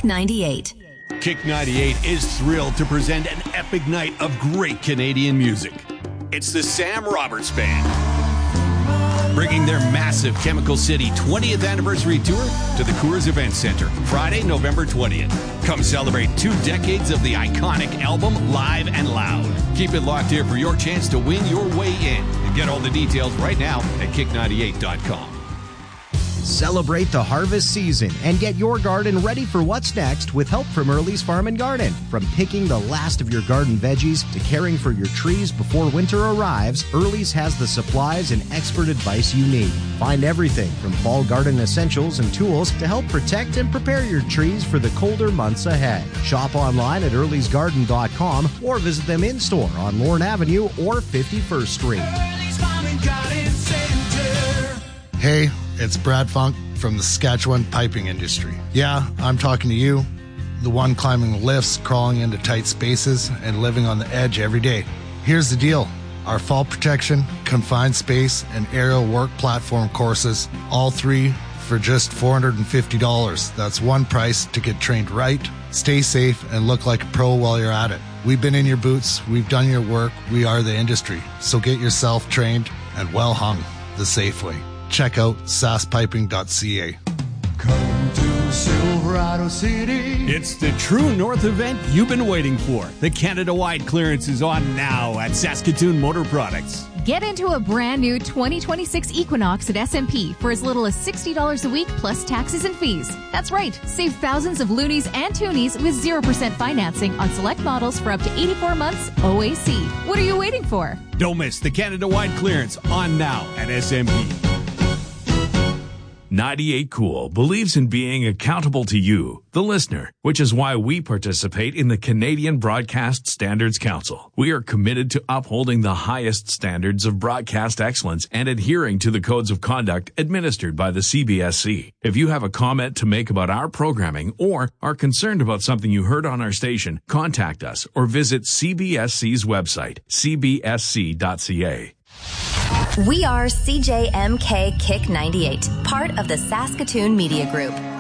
Kick 98. Kick 98 is thrilled to present an epic night of great Canadian music. It's the Sam Roberts Band, bringing their massive Chemical City 20th anniversary tour to the Coors Event Center, Friday, November 20th. Come celebrate 2 decades of the iconic album live and loud. Keep it locked here for your chance to win your way in. And get all the details right now at kick98.com. Celebrate the harvest season and get your garden ready for what's next with help from Early's Farm and Garden. From picking the last of your garden veggies to caring for your trees before winter arrives, Early's has the supplies and expert advice you need. Find everything from fall garden essentials and tools to help protect and prepare your trees for the colder months ahead. Shop online at earlysgarden.com or visit them in-store on Lorne Avenue or 51st Street. Early's Farm and Garden Center. Hey, it's Brad Funk from the Saskatchewan piping industry. Yeah, I'm talking to you, the one climbing lifts, crawling into tight spaces, and living on the edge every day. Here's the deal. Our fall protection, confined space, and aerial work platform courses, all 3 for just $450. That's one price to get trained right, stay safe, and look like a pro while you're at it. We've been in your boots, we've done your work, we are the industry. So get yourself trained and well hung the safe way. Check out saspiping.ca. Come to Silverado City. It's the True North event you've been waiting for. The Canada-wide clearance is on now at Saskatoon Motor Products. Get into a brand new 2026 Equinox at SMP for as little as $60 a week plus taxes and fees. That's right, save thousands of loonies and toonies with 0% financing on select models for up to 84 months OAC. What are you waiting for? Don't miss the Canada-wide clearance on now at SMP. 98 Cool believes in being accountable to you, the listener, which is why we participate in the Canadian Broadcast Standards Council. We are committed to upholding the highest standards of broadcast excellence and adhering to the codes of conduct administered by the CBSC. If you have a comment to make about our programming or are concerned about something you heard on our station, contact us or visit CBSC's website, cbsc.ca. We are CJMK Kick 98, part of the Saskatoon Media Group.